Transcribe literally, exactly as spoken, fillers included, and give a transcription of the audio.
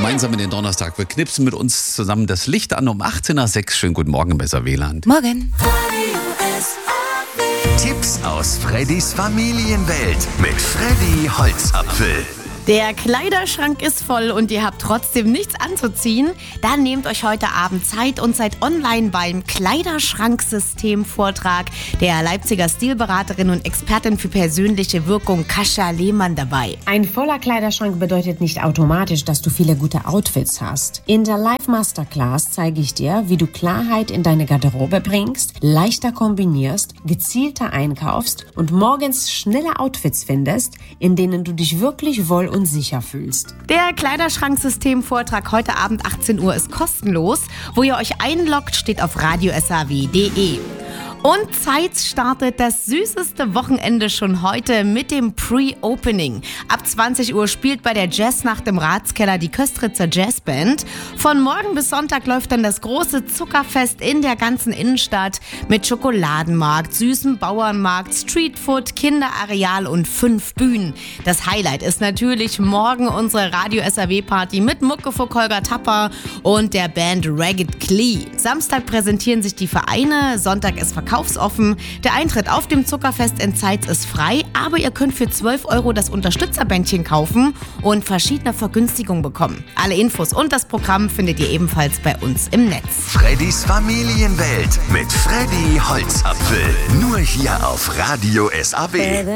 gemeinsam in den Donnerstag. Wir knipsen mit uns zusammen das Licht an um achtzehn Uhr sechs. Schönen guten Morgen, besser W L A N. Morgen. Tipps aus Freddys Familienwelt mit Freddy Holzapfel. Der Kleiderschrank ist voll und ihr habt trotzdem nichts anzuziehen? Dann nehmt euch heute Abend Zeit und seid online beim Kleiderschranksystem-Vortrag der Leipziger Stilberaterin und Expertin für persönliche Wirkung Kasia Lehmann dabei. Ein voller Kleiderschrank bedeutet nicht automatisch, dass du viele gute Outfits hast. In der Live Masterclass zeige ich dir, wie du Klarheit in deine Garderobe bringst, leichter kombinierst, gezielter einkaufst und morgens schnelle Outfits findest, in denen du dich wirklich wohl und sicher fühlst. Der Kleiderschranksystem-Vortrag heute Abend achtzehn Uhr ist kostenlos. Wo ihr euch einloggt, steht auf radio s a w punkt de. Und Zeit startet das süßeste Wochenende schon heute mit dem Pre-Opening. Ab zwanzig Uhr spielt bei der Jazznacht im Ratskeller die Köstritzer Jazzband. Von morgen bis Sonntag läuft dann das große Zuckerfest in der ganzen Innenstadt mit Schokoladenmarkt, süßem Bauernmarkt, Streetfood, Kinderareal und fünf Bühnen. Das Highlight ist natürlich morgen unsere Radio-S A W-Party mit Muckefuck Holger Tapper und der Band Ragged Clee. Samstag präsentieren sich die Vereine, Sonntag ist verkaufsoffen. Der Eintritt auf dem Zuckerfest in Zeitz ist frei, aber ihr könnt für zwölf Euro das Unterstützerbändchen kaufen und verschiedene Vergünstigungen bekommen. Alle Infos und das Programm findet ihr ebenfalls bei uns im Netz. Freddys Familienwelt mit Freddy Holzapfel. Nur hier auf Radio S A W.